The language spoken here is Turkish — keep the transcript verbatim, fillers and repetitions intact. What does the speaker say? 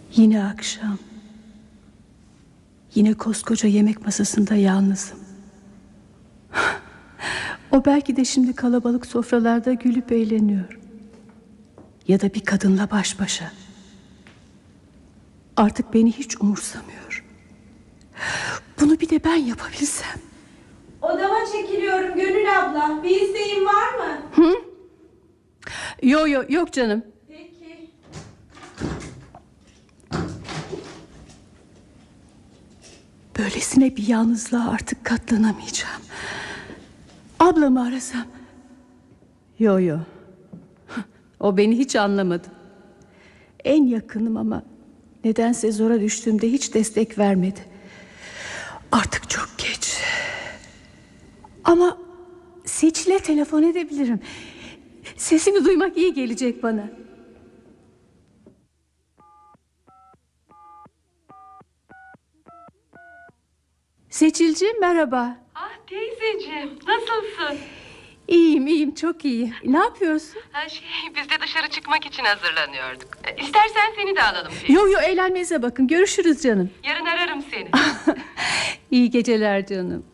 Yine akşam. Yine koskoca yemek masasında yalnızım. O belki de şimdi kalabalık sofralarda gülüp eğleniyor. Ya da bir kadınla baş başa. Artık beni hiç umursamıyor. Bunu bir de ben yapabilsem. Odama çekiliyorum Gönül abla. Bir isteğin var mı? Hı? Yok yok yok canım. Peki. Böylesine bir yalnızlığa artık katlanamayacağım. Ablamı arasam. Yo yo. O beni hiç anlamadı. En yakınım ama nedense zora düştüğümde hiç destek vermedi. Artık çok geç. Ama Seçil'e telefon edebilirim. Sesini duymak iyi gelecek bana. Seçilciğim merhaba. Ah teyzeciğim, nasılsın? İyiyim iyiyim çok iyi. Ne yapıyorsun? Ha şey, biz de dışarı çıkmak için hazırlanıyorduk. E, İstersen seni de alalım. Şey. Yo yo eğlenmenize bakın, görüşürüz canım. Yarın ararım seni. İyi geceler canım.